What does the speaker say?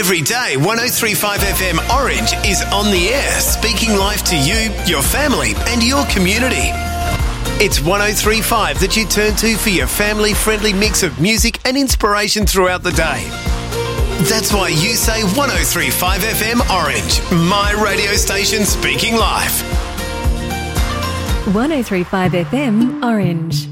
Every day, 103.5 FM Orange is on the air, speaking life to you, your family and your community. It's 103.5 that you turn to for your family-friendly mix of music and inspiration throughout the day. That's why you say 103.5 FM Orange, my radio station speaking life. 103.5 FM Orange.